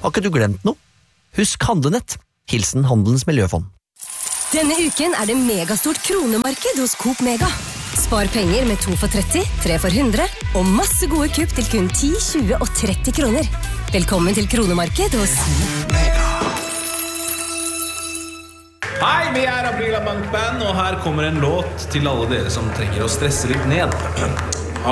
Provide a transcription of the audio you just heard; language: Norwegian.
Har ikke du glemt noe? Husk Handlenett. Hilsen Handelens Miljøfond. Denne uken det megastort kronemarked hos Coop Mega. Spar penger med 2 for 30, 3 for 100 og masse gode kupp til kun 10, 20 og 30 kroner. Velkommen til kronemarked hos Mega. Hei, vi Aprila Bank Band, og her kommer en låt til alle dere som trenger å stresse litt ned.